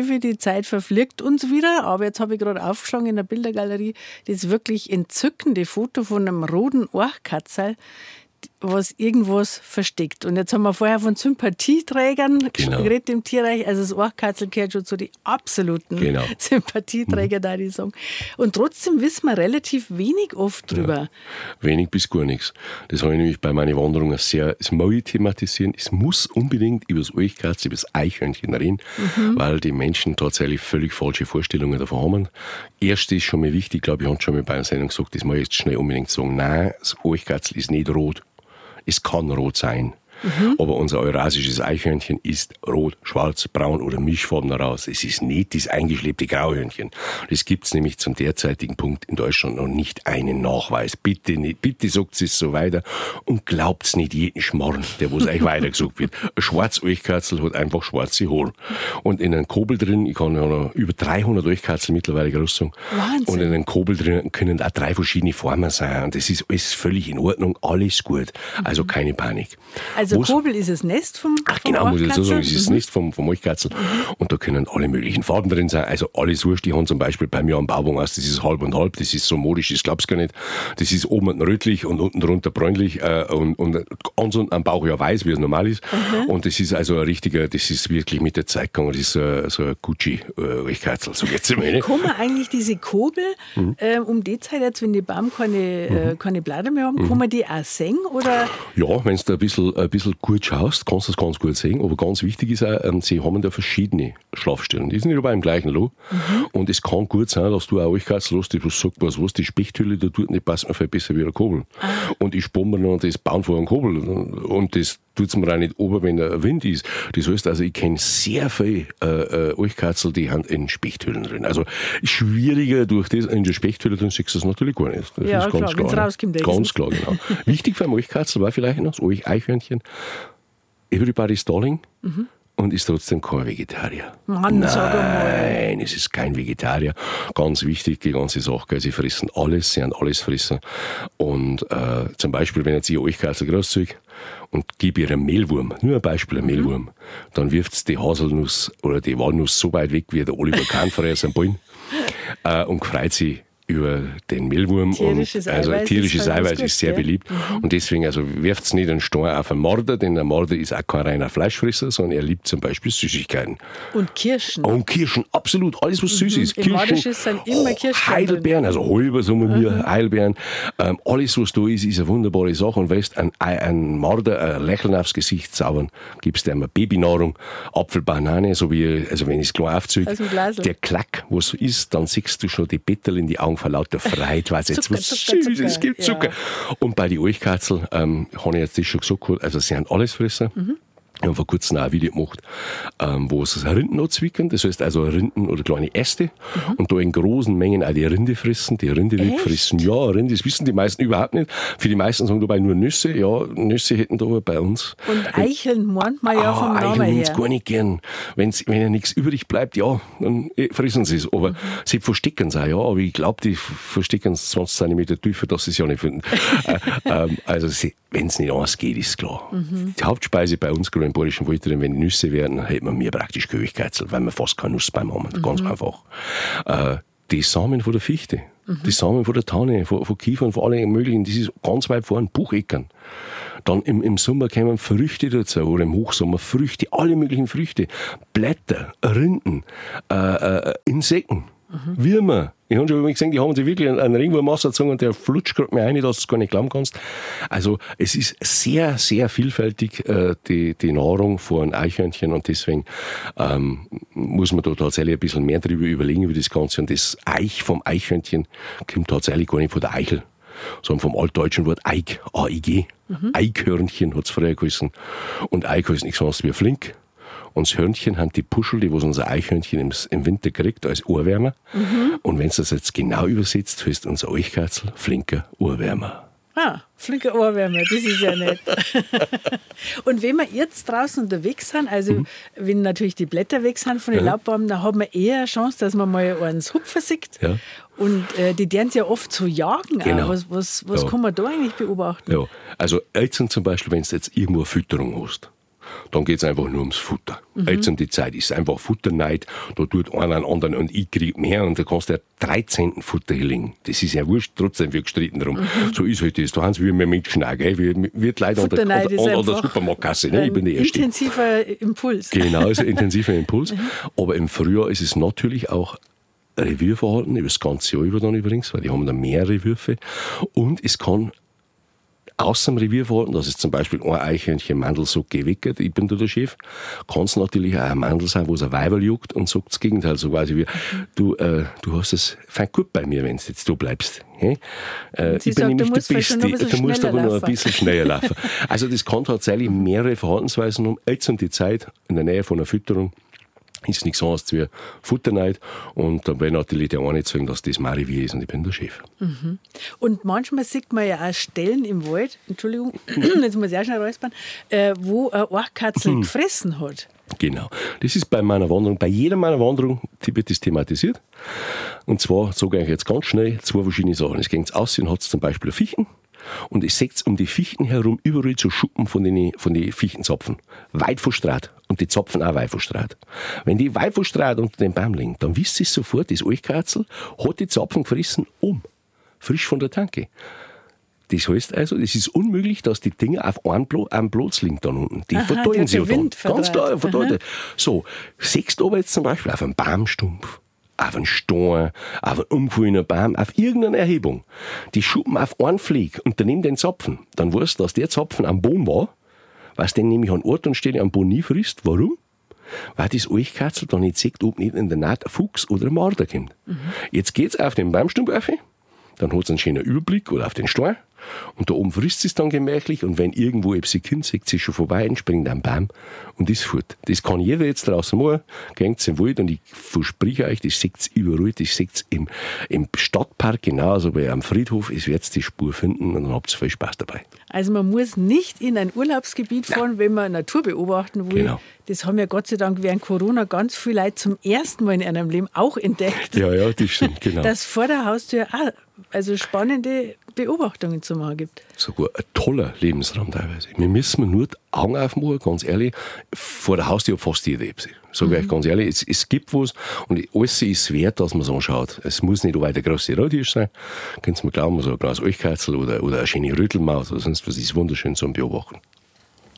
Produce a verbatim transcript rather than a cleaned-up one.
Perspektive, die Zeit verfliegt uns wieder. Aber jetzt habe ich gerade aufgeschlagen in der Bildergalerie das wirklich entzückende Foto von einem roten Orchkatzel, was irgendwas versteckt. Und jetzt haben wir vorher von Sympathieträgern genau. geredet im Tierreich. Also das Orchkatzel gehört schon zu den absoluten genau. Sympathieträger, mhm. da ich sagen. Und trotzdem wissen wir relativ wenig oft drüber. Ja, wenig bis gar nichts. Das habe ich nämlich bei meinen Wanderungen sehr, das muss ich thematisieren. Es muss unbedingt über das Orchkatzel, über das Eichhörnchen reden, mhm. weil die Menschen tatsächlich völlig falsche Vorstellungen davon haben. Erst ist schon mal wichtig, glaube ich, habe schon mal bei einer Sendung gesagt, das muss ich jetzt schnell unbedingt sagen, nein, das Orchkatzel ist nicht rot. Es kann rot sein. Mhm. Aber unser eurasisches Eichhörnchen ist rot, schwarz, braun oder mischfarben raus. Es ist nicht das eingeschleppte Grauhörnchen. Das gibt es nämlich zum derzeitigen Punkt in Deutschland noch nicht einen Nachweis. Bitte nicht, bitte sagt es so weiter und glaubt nicht jeden Schmarrn, der was euch weitergesagt wird. Ein Schwarz-Orchkatzel hat einfach schwarze Haare. Und in einem Kobel drin, ich kann ja noch über dreihundert Orchkatzel mittlerweile groß sagen. Wahnsinn. Und in einem Kobel drin können auch drei verschiedene Formen sein. Und das ist alles völlig in Ordnung, alles gut. Also keine Panik. Also Also Kobel ist das Nest vom Ach genau, muss ich jetzt so sagen, es ist das mhm. Nest vom, vom Orchkatzel. Mhm. Und da können alle möglichen Farben drin sein. Also alles wurscht, die haben zum Beispiel bei mir am Bauwagen aus, das ist halb und halb, das ist so modisch, das glaubst du gar nicht. Das ist oben unten rötlich und unten drunter bräunlich äh, und, und ganz unten am Bauch ja weiß, wie es normal ist. Mhm. Und das ist also ein richtiger, das ist wirklich mit der Zeit gegangen, das ist so, so ein Gucci-Orchkatzel, so jetzt mal. Wie kann man eigentlich diese Kobel, mhm. äh, um die Zeit jetzt, wenn die Baum keine, mhm. äh, keine Blätter mehr haben, mhm. kann man die auch sehen? Oder? Ja, wenn du ein bisschen, ein bisschen gut schaust, kannst du das ganz gut sehen. Aber ganz wichtig ist auch, ähm, sie haben da verschiedene Schlafstellen. Die sind nicht aber im gleichen Loch. Mhm. Und es kann gut sein, dass du auch Orchkatzel hast, die was sagt, was, was die Spechthülle da tut, die passt mir viel besser wie ein Kobel. Ah. Und ich spare mir noch das Bauen vor einem Kobel. Und das tut es mir auch nicht ober, wenn der Wind ist. Das heißt also, ich kenne sehr viele äh, Orchkatzel, die haben in Spechthüllen drin. Also schwieriger durch das, in der Spechthülle drin siehst du das natürlich gar nicht. Das ja, ist ganz klar, klar. Rauskommt, ganz klar, genau. Wichtig für ein Orchkatzel war vielleicht noch das Eichhörnchen. Everybody's Darling mhm. und ist trotzdem kein Vegetarier. Mann, Nein, sag mal. Nein, es ist kein Vegetarier. Ganz wichtig, die ganze Sache. Sie fressen alles, sie haben alles fressen. Und äh, zum Beispiel, wenn jetzt ich Orchkatzel großziehe und gebe ihr einen Mehlwurm, nur ein Beispiel, ein mhm. Mehlwurm, dann wirft die Haselnuss oder die Walnuss so weit weg wie der Oliver Kahnfreis am Ballen äh, und freut sich über den Mehlwurm. Tierisches und, also Eiweiß tierisches ist, halt Eiweiß gut, ist sehr ja. beliebt. Mhm. Und deswegen, also werft es nicht einen Stein auf einen Mörder, denn der Mörder ist auch kein reiner Fleischfresser, sondern er liebt zum Beispiel Süßigkeiten. Und Kirschen. Und Kirschen, absolut. Alles, was süß mhm. ist. Im Kirschen, Mordisches sind immer Kirschen. Heidelbeeren, also Halber, sagen wir, mhm. Heidelbeeren. Ähm, alles, was da ist, ist eine wunderbare Sache. Und weißt, ein, ein Mörder, ein Lächeln aufs Gesicht zaubern, gibst du ihm eine Babynahrung, Apfel, Banane, so wie, also wenn ich es klar aufziehe, der Klack, was ist, dann siehst du schon die Bettel in die Augen vor lauter Freude. Weiß jetzt, Zucker, was Zucker, süß, Zucker. es gibt Zucker. Ja. Und bei den Orchkatzel, ähm, habe ich jetzt das schon gesagt, also sie haben alles fressen. Mhm. Ich habe vor kurzem auch ein Video gemacht, ähm, wo sie Rinden anzwicken, das heißt also Rinden oder kleine Äste mhm. und da in großen Mengen auch die Rinde fressen, die Rinde wegfressen. Ja, Rinde, das wissen die meisten überhaupt nicht. Für die meisten sagen dabei nur Nüsse, ja, Nüsse hätten da aber bei uns. Und Eicheln meint man ja ah, vom Namen Eicheln her. Eicheln gar nicht gern. Wenn's, wenn ja nichts übrig bleibt, ja, dann fressen sie es. Aber mhm. sie verstecken es auch, ja, aber ich glaube, die verstecken es zwanzig Zentimeter tiefer, dass sie es ja nicht finden. äh, ähm, also wenn es nicht anders geht, ist klar. Mhm. Die Hauptspeise bei uns, gerade im Bayerischen Wald drin, wenn Nüsse werden, hätten wir mir praktisch Orchkatzel, weil wir fast keine Nussbaum haben. Mhm. Ganz einfach. Äh, die Samen von der Fichte, mhm. die Samen von der Tanne, von, von Kiefern, von allen möglichen, das ist ganz weit vorn, Bucheckern. Dann im, im Sommer kommen Früchte dazu, oder im Hochsommer Früchte, alle möglichen Früchte, Blätter, Rinden, äh, äh, Insekten, mhm. Würmer. Ich habe schon gesehen, die haben sich wirklich einen Ringwurmmaster gezogen und der flutscht gerade mir rein, dass du es gar nicht glauben kannst. Also es ist sehr, sehr vielfältig, äh, die, die Nahrung von einem Eichhörnchen und deswegen ähm, muss man da tatsächlich ein bisschen mehr drüber überlegen über das Ganze. Und das Eich vom Eichhörnchen kommt tatsächlich gar nicht von der Eichel, sondern vom altdeutschen Wort Eik, A I G. Mhm. Eichhörnchen hat es früher geheißen. Und Eik heißt nichts anderes wie flink. Und das Hörnchen haben die Puschel, die was unser Eichhörnchen im, im Winter kriegt, als Ohrwärmer. Mhm. Und wenn du das jetzt genau übersetzt, heißt unser Eichkatzel flinker Ohrwärmer. Ah, flinker Ohrwärmer, das ist ja nett. Und wenn wir jetzt draußen unterwegs sind, also mhm. wenn natürlich die Blätter weg sind von den ja. Laubbäumen, dann haben wir eher eine Chance, dass man mal einen Hupfer sieht. Ja. Und äh, die deren ja oft so jagen. Genau. Auch. Was, was, was ja. kann man da eigentlich beobachten? Ja. Also jetzt zum Beispiel, wenn du jetzt irgendwo eine Fütterung hast, dann geht es einfach nur ums Futter. Mhm. Jetzt um die Zeit ist einfach Futterneid, da tut einer einen anderen und ich krieg mehr und da kannst du ja dreizehnten Futter hinlegen. Das ist ja wurscht, trotzdem wird gestritten darum. Mhm. So ist halt das, da haben sie wie wir Menschen auch, gell? Wir, wird leider an der, an, an, an der Supermarktkasse, ne? Ich bin der Erste. Intensiver Impuls. Genau, also intensiver Impuls. Mhm. Aber im Frühjahr ist es natürlich auch Revierverhalten, über das ganze Jahr über dann übrigens, weil die haben dann mehrere Würfe. Und es kann außer dem Revierverhalten, dass es zum Beispiel ein Eichhörnchen Mandel sagt, geh weg, ich bin da der Chef, kann es natürlich auch ein Mandel sein, wo es ein Weiberl juckt und sagt das Gegenteil, so quasi wie, du, äh, du hast es fein gut bei mir, wenn du jetzt da bleibst. Hey? Äh, ich bin sagt, nämlich der Beste, du musst aber noch ein bisschen schneller laufen. Also das kann tatsächlich mehrere Verhaltensweisen haben, jetzt um die Zeit in der Nähe von einer Fütterung, ist nichts anderes als Futterneid. Und dann will natürlich der eine sagen, dass das mein Revier ist und ich bin der Chef. Mhm. Und manchmal sieht man ja auch Stellen im Wald, Entschuldigung, jetzt muss ich auch schnell räuspern, äh, wo eine Orchkatzel mhm. gefressen hat. Genau. Das ist bei meiner Wanderung, bei jeder meiner Wanderung wird das thematisiert. Und zwar sage ich jetzt ganz schnell zwei verschiedene Sachen. Es geht aussehen, hat es zum Beispiel Fichten. Und ich sehe um die Fichten herum überall so Schuppen von den, von den Fichtenzapfen. Weit verstrahlt. Und die Zapfen auch weit verstrahlt. Wenn die weit verstrahlt unter dem Baum liegen, dann wisst ihr sofort, das Olchkatzel hat die Zapfen gefressen um. Frisch von der Tanke. Das heißt also, es ist unmöglich, dass die Dinger auf einem, Plo- einem Platz liegen dann unten. Die verteilen sie ja dann. Ganz klar, verteilen. So, siehst du aber jetzt zum Beispiel auf einem Baumstumpf, auf einen Stein, auf einen umgefallenen Baum, auf irgendeine Erhebung, die Schuppen auf einen Fleck und daneben den Zapfen, dann weißt du, dass der Zapfen am Boden war, was den nämlich an Ort und Stelle am Boden nie frisst. Warum? Weil das Olchkatzel dann nicht sieht, ob nicht in der Naht ein Fuchs oder ein Marder kommt. Mhm. Jetzt geht's auf den Baumstumpf auf, dann hat es einen schönen Überblick oder auf den Stein und da oben frisst es dann gemächlich und wenn irgendwo etwas kommt, sieht sie schon vorbei und springt am Baum und ist fort. Das kann jeder jetzt draußen machen, geht im Wald und ich verspreche euch, das seht ihr überall, das seht ihr im, im Stadtpark genauso wie am Friedhof, es werdet die Spur finden und dann habt ihr viel Spaß dabei. Also man muss nicht in ein Urlaubsgebiet fahren, ja. wenn man Natur beobachten will. Genau. Das haben ja Gott sei Dank während Corona ganz viele Leute zum ersten Mal in ihrem Leben auch entdeckt. Ja, ja, das stimmt, genau. Dass vor der Haustür auch also spannende Beobachtungen zu machen gibt. Sogar ein toller Lebensraum teilweise. Wir müssen nur die Augen aufmachen, ganz ehrlich. Vor der Haustür hat fast jeder etwas. Sage ich mhm. euch ganz ehrlich, es, es gibt was und alles ist wert, dass man es anschaut. Es muss nicht weiter große Rottisch sein. Könnt ihr mir glauben, so ein kleines Olchkatzel oder, oder eine schöne Rüttelmaus oder sonst was ist wunderschön zum Beobachten.